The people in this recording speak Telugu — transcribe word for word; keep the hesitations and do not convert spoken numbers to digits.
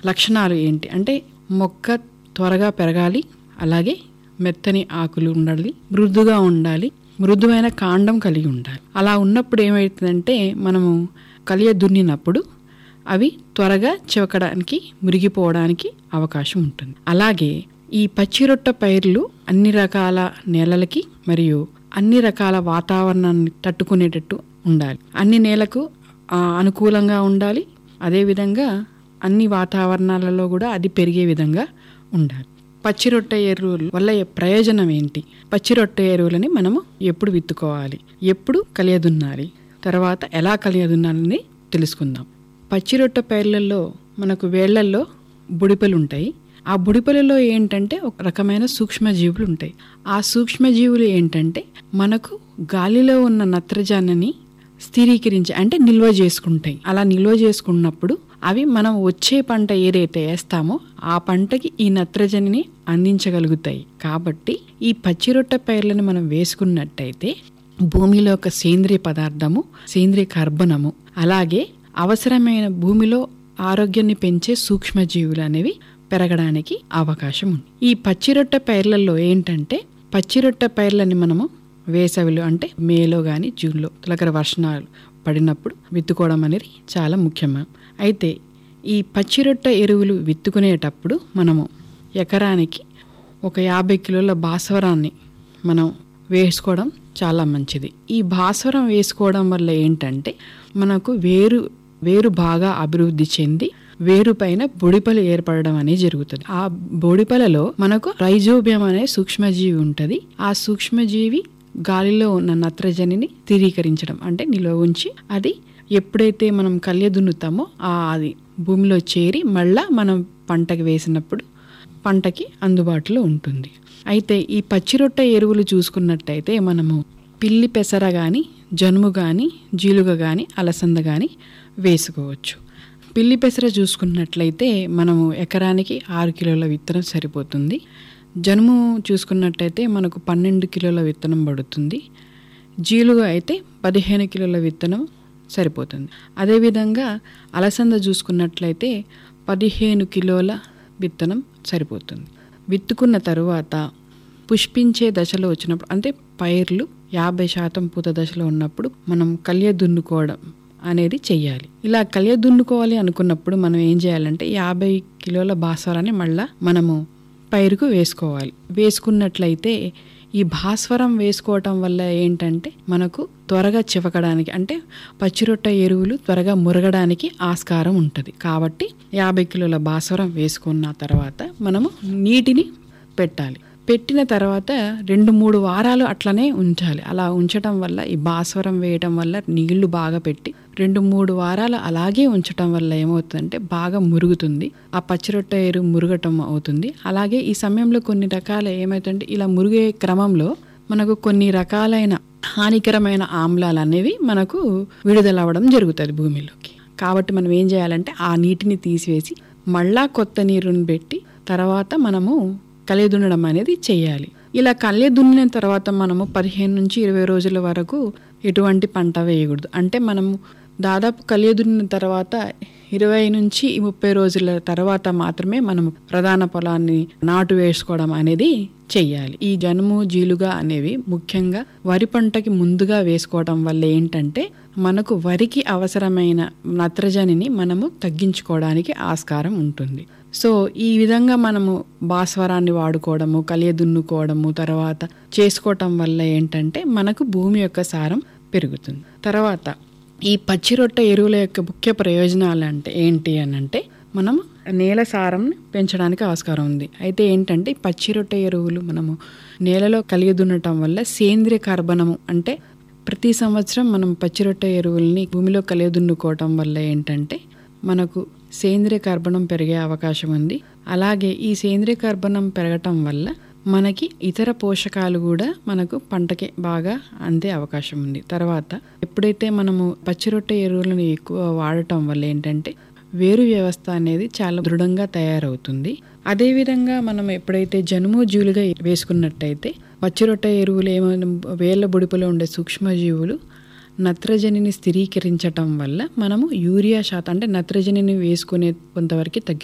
లక్షణాలు ఏంటి అంటే మొక్క త్వరగా పెరగాలి, అలాగే మెత్తని ఆకులు ఉండాలి, మృదుగా ఉండాలి, మృదువైన కాండం కలిగి ఉండాలి. అలా ఉన్నప్పుడు ఏమవుతుందంటే మనము కలియ దున్నినప్పుడు అవి త్వరగా చివకడానికి మురిగిపోవడానికి అవకాశం ఉంటుంది. అలాగే ఈ పచ్చిరొట్ట పైర్లు అన్ని రకాల నేలలకి మరియు అన్ని రకాల వాతావరణాన్ని తట్టుకునేటట్టు ఉండాలి. అన్ని నేలకు అనుకూలంగా ఉండాలి, అదేవిధంగా అన్ని వాతావరణాలలో కూడా అది పెరిగే విధంగా ఉండాలి. పచ్చిరొట్ట ఎరువుల వల్ల ప్రయోజనం ఏంటి? పచ్చిరొట్ట ఎరువులని మనము ఎప్పుడు విత్తుకోవాలి, ఎప్పుడు కలియదున్నాలి, తర్వాత ఎలా కలియదున్నాలని తెలుసుకుందాం. పచ్చిరొట్ట పైర్లలో మనకు వేళ్లల్లో బుడిపలు ఉంటాయి. ఆ బుడిపలలో ఏంటంటే ఒక రకమైన సూక్ష్మజీవులు ఉంటాయి. ఆ సూక్ష్మజీవులు ఏంటంటే మనకు గాలిలో ఉన్న నత్రజనిని స్థిరీకరించి అంటే నిల్వ చేసుకుంటాయి. అలా నిల్వ చేసుకున్నప్పుడు అవి మనం వచ్చే పంట ఏదైతే వేస్తామో ఆ పంటకి ఈ నత్రజనిని అందించగలుగుతాయి. కాబట్టి ఈ పచ్చిరొట్ట పైర్లను మనం వేసుకున్నట్టయితే భూమిలో ఒక సేంద్రియ పదార్థము, సేంద్రియ కర్బనము, అలాగే అవసరమైన భూమిలో ఆరోగ్యాన్ని పెంచే సూక్ష్మజీవులు అనేవి పెరగడానికి అవకాశం ఉంది. ఈ పచ్చిరొట్ట పైర్లలో ఏంటంటే పచ్చిరొట్ట పైర్లని మనము వేసవిలో అంటే మేలో కానీ జూన్లో తొలకరి వర్షాలు పడినప్పుడు విత్తుకోవడం అనేది చాలా ముఖ్యము. అయితే ఈ పచ్చిరొట్ట ఎరువులు విత్తుకునేటప్పుడు మనము ఎకరానికి ఒక యాభై కిలోల భాస్వరాన్ని మనం వేసుకోవడం చాలా మంచిది. ఈ భాస్వరం వేసుకోవడం వల్ల ఏంటంటే మనకు వేరు వేరు బాగా అభివృద్ధి చెంది వేరు పైన బొడిపలు ఏర్పడడం అనేది జరుగుతుంది. ఆ బొడిపలలో మనకు రైజోబియం అనే సూక్ష్మజీవి ఉంటుంది. ఆ సూక్ష్మజీవి గాలిలో ఉన్న నత్రజనిని స్థిరీకరించడం అంటే నిల్వ ఉంచి అది ఎప్పుడైతే మనం కళ్య దున్నుతామో ఆ అది భూమిలో చేరి మళ్ళా మనం పంటకి వేసినప్పుడు పంటకి అందుబాటులో ఉంటుంది. అయితే ఈ పచ్చిరొట్ట ఎరువులు చూసుకున్నట్టయితే మనము పిల్లి పెసర కానీ, జనుము కానీ, జీలుగ కానీ, అలసంద కానీ వేసుకోవచ్చు. పిల్లి పెసర చూసుకున్నట్లయితే మనము ఎకరానికి ఆరు కిలోల విత్తనం సరిపోతుంది. జనుము చూసుకున్నట్టయితే మనకు పన్నెండు కిలోల విత్తనం పడుతుంది. జీలుగ అయితే పదిహేను కిలోల విత్తనం సరిపోతుంది. అదేవిధంగా అలసంద చూసుకున్నట్లయితే పదిహేను కిలోల విత్తనం సరిపోతుంది. విత్తుకున్న తరువాత పుష్పించే దశలో వచ్చినప్పుడు అంటే పైర్లు యాభై శాతం పూత దశలో ఉన్నప్పుడు మనం కళ్య దున్నుకోవడం అనేది చెయ్యాలి. ఇలా కళ్య దున్నుకోవాలి అనుకున్నప్పుడు మనం ఏం చేయాలంటే యాభై కిలోల భాస్వరాన్ని మళ్ళా మనము పైరుకు వేసుకోవాలి. వేసుకున్నట్లయితే ఈ భాస్వరం వేసుకోవటం వల్ల ఏంటంటే మనకు త్వరగా చివకడానికి అంటే పచ్చిరొట్ట ఎరువులు త్వరగా మురగడానికి ఆస్కారం ఉంటుంది. కాబట్టి యాభై కిలోల భాస్వరం వేసుకున్న తర్వాత మనము నీటిని పెట్టాలి. పెట్టిన తర్వాత రెండు మూడు వారాలు అట్లనే ఉంచాలి. అలా ఉంచటం వల్ల ఈ భాస్వరం వేయటం వల్ల నీళ్లు బాగా పెట్టి రెండు మూడు వారాలు అలాగే ఉంచటం వల్ల ఏమవుతుందంటే బాగా మురుగుతుంది. ఆ పచ్చిరొట్ట ఎరువు మురగటం అవుతుంది. అలాగే ఈ సమయంలో కొన్ని రకాల ఏమవుతుందంటే ఇలా మురిగే క్రమంలో మనకు కొన్ని రకాలైన హానికరమైన ఆమ్లాలు అనేవి మనకు విడుదల అవ్వడం జరుగుతుంది భూమిలోకి. కాబట్టి మనం ఏం చేయాలంటే ఆ నీటిని తీసివేసి మళ్ళా కొత్త నీరుని పెట్టి తర్వాత మనము కళ్య దున్నడం అనేది చేయాలి. ఇలా కళ్య దున్నిన తర్వాత మనము పదిహేను నుంచి ఇరవై రోజుల వరకు ఎటువంటి పంట వేయకూడదు. అంటే మనము దాదాపు కళ్య దున్నిన తర్వాత ఇరవై నుంచి ముప్పై రోజుల తర్వాత మాత్రమే మనము ప్రధాన పొలాన్ని నాటు వేసుకోవడం అనేది చెయ్యాలి. ఈ జనుము, జీలుగా అనేవి ముఖ్యంగా వరి పంటకి ముందుగా వేసుకోవడం వల్ల ఏంటంటే మనకు వరికి అవసరమైన నత్రజనిని మనము తగ్గించుకోవడానికి ఆస్కారం ఉంటుంది. సో ఈ విధంగా మనము భాస్వరాన్ని వాడుకోవడము, కళ్య దున్నుకోవడము తర్వాత చేసుకోవటం వల్ల ఏంటంటే మనకు భూమి యొక్క సారం పెరుగుతుంది. తర్వాత ఈ పచ్చిరొట్ట ఎరువుల యొక్క ముఖ్య ప్రయోజనాలు అంటే ఏంటి అని అంటే మనము నేల సారం పెంచడానికి ఆస్కారం ఉంది. అయితే ఏంటంటే పచ్చిరొట్ట ఎరువులు మనము నేలలో కలిగి దున్నటం వల్ల సేంద్రియ కర్బనము అంటే ప్రతి సంవత్సరం మనం పచ్చిరొట్ట ఎరువుల్ని భూమిలో కలిగి దున్నుకోవటం వల్ల ఏంటంటే మనకు సేంద్రియ కర్బనం పెరిగే అవకాశం ఉంది. అలాగే ఈ సేంద్రియ కర్బనం పెరగటం వల్ల మనకి ఇతర పోషకాలు కూడా మనకు పంటకి బాగా అందే అవకాశం ఉంది. తర్వాత ఎప్పుడైతే మనము పచ్చిరొట్ట ఎరువులను ఎక్కువ వాడటం వల్ల ఏంటంటే వేరు వ్యవస్థ అనేది చాలా దృఢంగా తయారవుతుంది. అదేవిధంగా మనం ఎప్పుడైతే జనుము, జీలుగా వేసుకున్నట్టయితే పచ్చిరొట్ట ఎరువులు ఏమైనా వేళ్ళ బుడిపలో ఉండే సూక్ష్మజీవులు నత్రజనిని స్థిరీకరించటం వల్ల మనము యూరియా శాతం అంటే నత్రజనిని వేసుకునే కొంతవరకు తగ్గి